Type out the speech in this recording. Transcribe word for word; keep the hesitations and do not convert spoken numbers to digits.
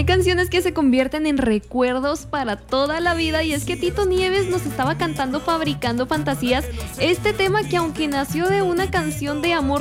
Hay canciones que se convierten en recuerdos para toda la vida y es que Tito Nieves nos estaba cantando Fabricando Fantasías, este tema que aunque nació de una canción de amor